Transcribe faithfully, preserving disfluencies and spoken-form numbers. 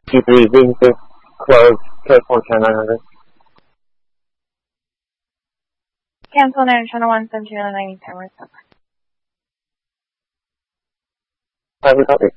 T three, Venus, closed, California nine hundred. Cancel nine, channel one seventeen ninety, tower. Five, copy.